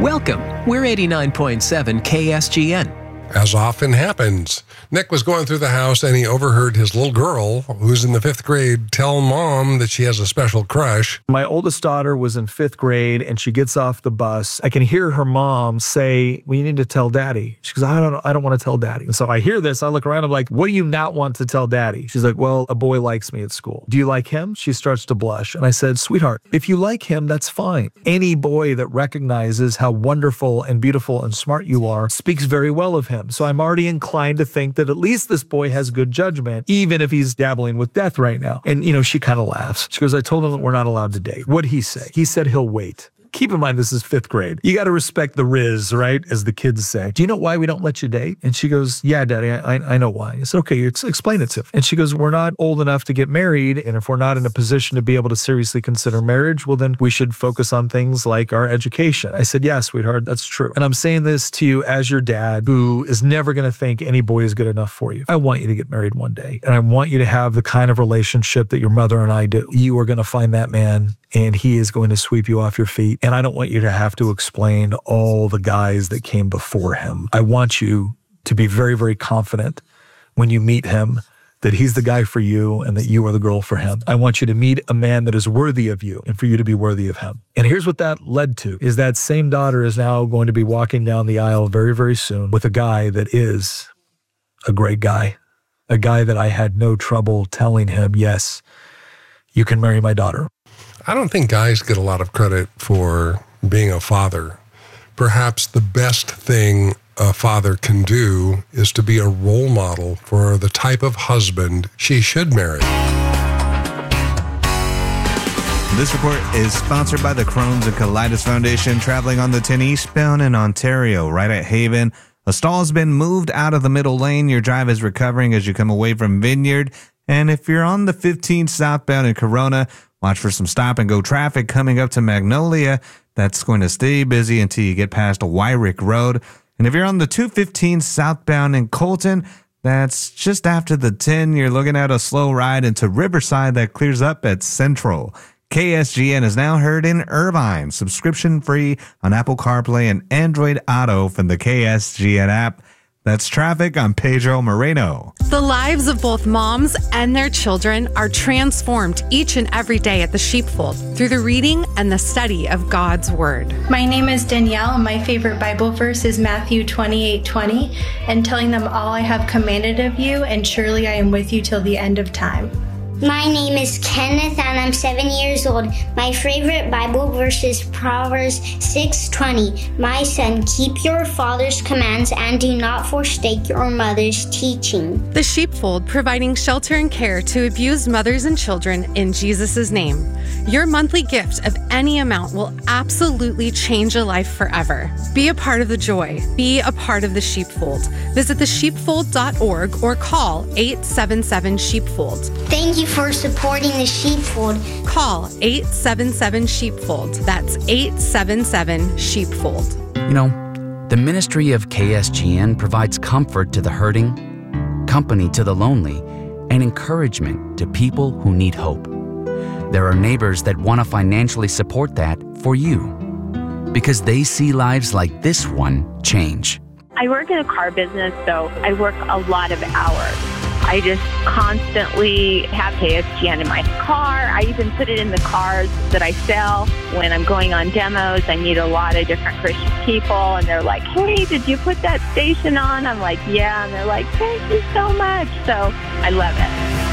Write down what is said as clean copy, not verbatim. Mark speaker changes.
Speaker 1: Welcome. We're 89.7 KSGN.
Speaker 2: As often happens, Nick was going through the house and he overheard his little girl, who's in the 5th grade, tell mom that she has a special crush.
Speaker 3: My oldest daughter was in 5th grade and she gets off the bus. I can hear her mom say, "We need to tell daddy." She goes, I don't want to tell daddy. And so I hear this, I look around, I'm like, "What do you not want to tell daddy?" She's like, "Well, a boy likes me at school." "Do you like him?" She starts to blush. And I said, "Sweetheart, if you like him, that's fine. Any boy that recognizes how wonderful and beautiful and smart you are speaks very well of him. So I'm already inclined to think that at least this boy has good judgment, even if he's dabbling with death right now." And, she kind of laughs. She goes, "I told him that we're not allowed to date." What'd he say? He said he'll wait. Keep in mind, this is 5th grade. You got to respect the Riz, right? As the kids say. "Do you know why we don't let you date?" And she goes, "Yeah, Daddy, I know why." I said, "Okay, explain it to me." And she goes, "We're not old enough to get married. And if we're not in a position to be able to seriously consider marriage, well, then we should focus on things like our education." I said, "Yeah, sweetheart, that's true. And I'm saying this to you as your dad, who is never going to think any boy is good enough for you. I want you to get married one day. And I want you to have the kind of relationship that your mother and I do. You are going to find that man and he is going to sweep you off your feet. And I don't want you to have to explain all the guys that came before him. I want you to be very, very confident when you meet him that he's the guy for you and that you are the girl for him. I want you to meet a man that is worthy of you and for you to be worthy of him." And here's what that led to, is that same daughter is now going to be walking down the aisle very, very soon with a guy that is a great guy, a guy that I had no trouble telling him, "Yes, you can marry my daughter."
Speaker 2: I don't think guys get a lot of credit for being a father. Perhaps the best thing a father can do is to be a role model for the type of husband she should marry.
Speaker 4: This report is sponsored by the Crohn's and Colitis Foundation, traveling on the 10 eastbound in Ontario, right at Haven. A stall has been moved out of the middle lane. Your drive is recovering as you come away from Vineyard. And if you're on the 15 southbound in Corona, watch for some stop-and-go traffic coming up to Magnolia. That's going to stay busy until you get past Wyrick Road. And if you're on the 215 southbound in Colton, that's just after the 10. You're looking at a slow ride into Riverside that clears up at Central. KSGN is now heard in Irvine, subscription-free on Apple CarPlay and Android Auto from the KSGN app. That's traffic. I'm Pedro Moreno.
Speaker 5: The lives of both moms and their children are transformed each and every day at the Sheepfold through the reading and the study of God's Word.
Speaker 6: My name is Danielle, and my favorite Bible verse is Matthew 28:20, and telling them all I have commanded of you, and surely I am with you till the end of time.
Speaker 7: My name is Kenneth and I'm 7 years old. My favorite Bible verse is Proverbs 6:20. My son, keep your father's commands and do not forsake your mother's teaching.
Speaker 5: The Sheepfold, providing shelter and care to abused mothers and children in Jesus' name. Your monthly gift of any amount will absolutely change a life forever. Be a part of the joy. Be a part of the Sheepfold. Visit thesheepfold.org or call 877-SHEEPFOLD.
Speaker 7: Thank you for supporting the Sheepfold.
Speaker 5: Call 877-SHEEPFOLD. That's 877-SHEEPFOLD.
Speaker 8: The ministry of KSGN provides comfort to the hurting, company to the lonely, and encouragement to people who need hope. There are neighbors that want to financially support that for you because they see lives like this one change.
Speaker 9: I work in a car business, so I work a lot of hours. I just constantly have KSGN in my car. I even put it in the cars that I sell. When I'm going on demos, I meet a lot of different Christian people, and they're like, "Hey, did you put that station on?" I'm like, "Yeah," and they're like, "Thank you so much." So I love it.